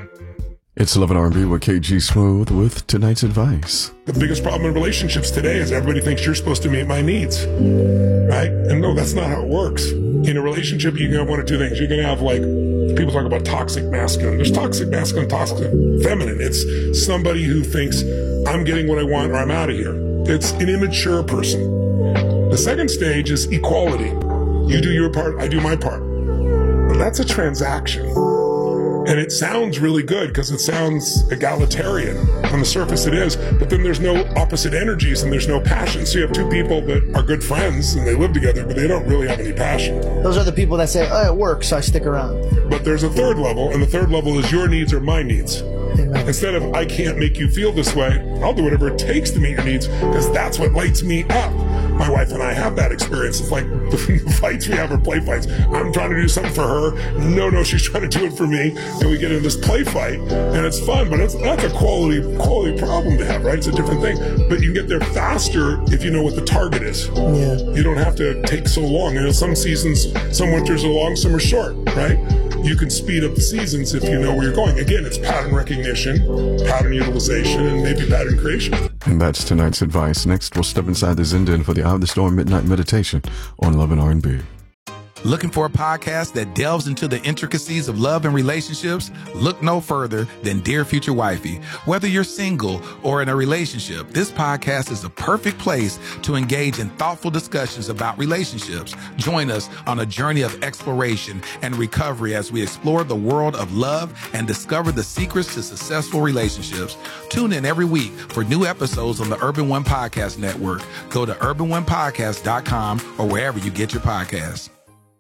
It's 11 R&B with KG Smooth with tonight's advice. The biggest problem in relationships today is everybody thinks you're supposed to meet my needs, right? And no, that's not how it works. In a relationship, you can have one of two things. You can have, like, people talk about toxic masculine. There's toxic masculine, toxic feminine. It's somebody who thinks I'm getting what I want or I'm out of here. It's an immature person. The second stage is equality. You do your part, I do my part. But that's a transaction. And it sounds really good because it sounds egalitarian. On the surface it is, but then there's no opposite energies and there's no passion. So you have two people that are good friends and they live together, but they don't really have any passion. Those are the people that say, oh, it works, so I stick around. But there's a third level, and the third level is your needs or my needs. Amen. Instead of, I can't make you feel this way, I'll do whatever it takes to meet your needs because that's what lights me up. My wife and I have that experience. It's like the fights we have are play fights. I'm trying to do something for her. No, she's trying to do it for me. And we get into this play fight, and it's fun, but that's a quality problem to have, right? It's a different thing. But you can get there faster if you know what the target is. Yeah. You don't have to take so long. You know, some seasons, some winters are long, some are short, right? You can speed up the seasons if you know where you're going. Again, it's pattern recognition, pattern utilization, and maybe pattern creation. And that's tonight's advice. Next, we'll step inside the Zen Den for the Eye of the Storm Midnight Meditation on 11 R&B. Looking for a podcast that delves into the intricacies of love and relationships? Look no further than Dear Future Wifey. Whether you're single or in a relationship, this podcast is the perfect place to engage in thoughtful discussions about relationships. Join us on a journey of exploration and recovery as we explore the world of love and discover the secrets to successful relationships. Tune in every week for new episodes on the Urban One Podcast Network. Go to urbanonepodcast.com or wherever you get your podcasts.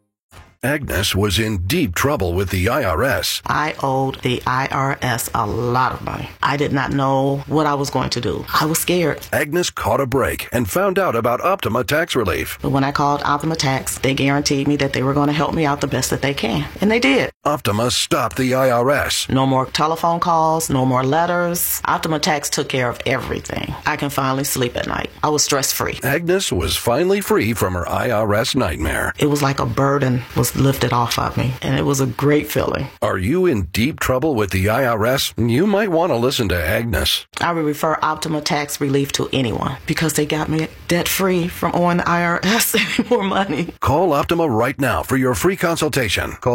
Agnes was in deep trouble with the IRS. I owed the IRS a lot of money. I did not know what I was going to do. I was scared. Agnes caught a break and found out about Optima Tax Relief. But when I called Optima Tax, they guaranteed me that they were going to help me out the best that they can. And they did. Optima stopped the IRS. No more telephone calls, no more letters. Optima Tax took care of everything. I can finally sleep at night. I was stress-free. Agnes was finally free from her IRS nightmare. It was like a burden was lifted off of me, and it was a great feeling. Are you in deep trouble with the IRS? You might want to listen to Agnes. I would refer Optima Tax Relief to anyone because they got me debt-free from owing the IRS any more money. Call Optima right now for your free consultation. Call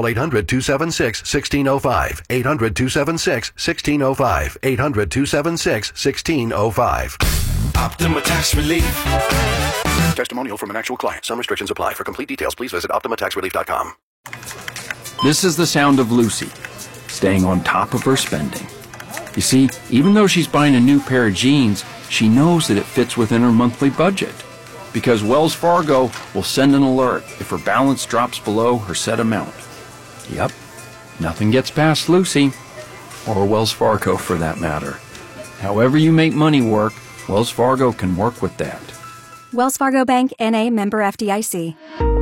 800-276-1605. 800-276-1605. 800-276-1605. Optima Tax Relief. Testimonial from an actual client. Some restrictions apply. For complete details, please visit OptimaTaxRelief.com. This is the sound of Lucy, staying on top of her spending. You see, even though she's buying a new pair of jeans, she knows that it fits within her monthly budget. Because Wells Fargo will send an alert if her balance drops below her set amount. Yep, nothing gets past Lucy, or Wells Fargo for that matter. However you make money work, Wells Fargo can work with that. Wells Fargo Bank, N.A., member FDIC.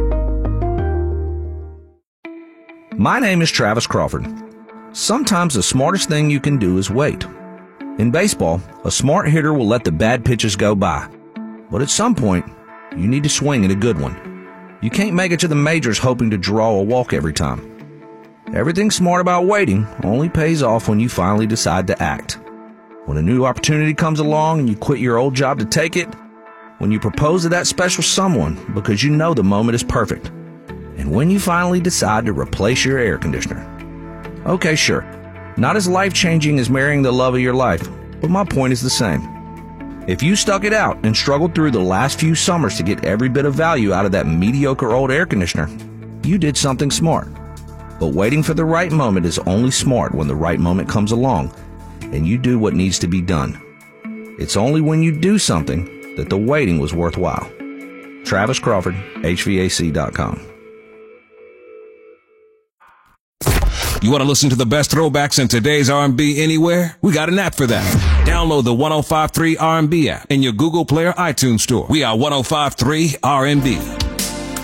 My name is Travis Crawford. Sometimes the smartest thing you can do is wait. In baseball, a smart hitter will let the bad pitches go by. But at some point, you need to swing at a good one. You can't make it to the majors hoping to draw a walk every time. Everything smart about waiting only pays off when you finally decide to act. When a new opportunity comes along and you quit your old job to take it, when you propose to that special someone because you know the moment is perfect, and when you finally decide to replace your air conditioner. Okay, sure, not as life-changing as marrying the love of your life, but my point is the same. If you stuck it out and struggled through the last few summers to get every bit of value out of that mediocre old air conditioner, you did something smart. But waiting for the right moment is only smart when the right moment comes along, and you do what needs to be done. It's only when you do something that the waiting was worthwhile. Travis Crawford, HVAC.com. You want to listen to the best throwbacks in today's R&B anywhere? We got an app for that. Download the 105.3 R&B app in your Google Play or iTunes store. We are 105.3 R&B.